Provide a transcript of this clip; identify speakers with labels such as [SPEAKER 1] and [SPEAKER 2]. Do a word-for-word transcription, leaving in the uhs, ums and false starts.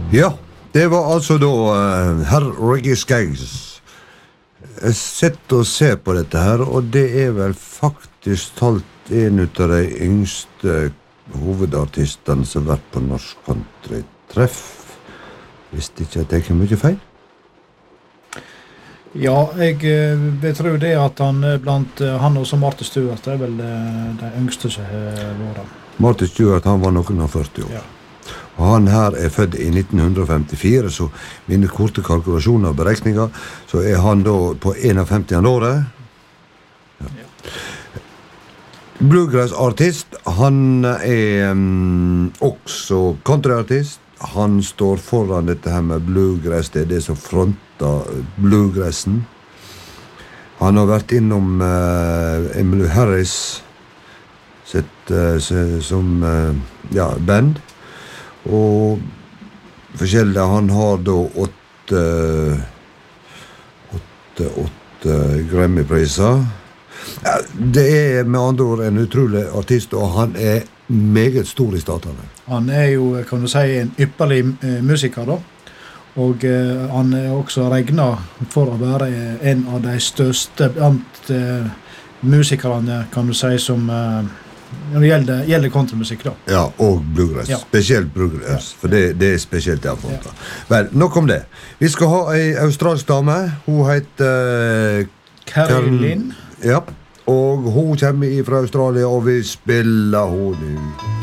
[SPEAKER 1] Ja, det var altså da uh, herr Reggie Skaggs. Jeg sitter og ser på dette her, og det er vel faktisk talt en ut av de yngste hovedartistene som har vært på norsk country-treff. Hvis ikke jeg tenker mye feil.
[SPEAKER 2] Ja, jeg, jeg tror det at han blant han og Martin Stewart er vel de yngste som har vært.
[SPEAKER 1] Martin Stewart, han var noen av førti år.
[SPEAKER 2] Ja.
[SPEAKER 1] Og han her er født i nitten femtifire, så mine korte kalkulasjoner og beregninger, så er han da på femti året. Ja.
[SPEAKER 2] Ja.
[SPEAKER 1] Bluegrass-artist, han er um, også country-artist. Han står foran dette her med bluegrass, det er det som fronter bluegrassen. Han har vært innom uh, Emmylou Harris sitt, uh, som uh, ja, band. Og forskjellig, han har da åtte åtte, åtte Grammy-priser. Ja, det er med andre ord en utrolig artist, og han er meget stor i statene.
[SPEAKER 2] Han er jo, kan du si, en ypperlig eh, musiker da, og eh, han er også regnet for å være en av de største blant eh, musikerne, kan du si, som eh, når det gjelder, gjelder countrymusikk da.
[SPEAKER 1] Ja, og bluegrass. Ja. Spesielt bluegrass, ja. For det, det er spesielt der for ja. Vel, nok om det. Vi skal ha en australsk dame. Hun heter uh,
[SPEAKER 2] Carrie Lynn.
[SPEAKER 1] Ja, og hun kommer fra Australia, og vi spiller hun nu.